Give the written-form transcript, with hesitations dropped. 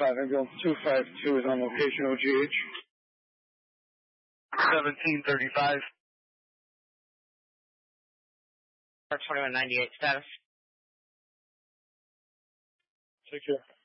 Ambulance 252 is on location, OGH. 1735. 2198 status. Take care.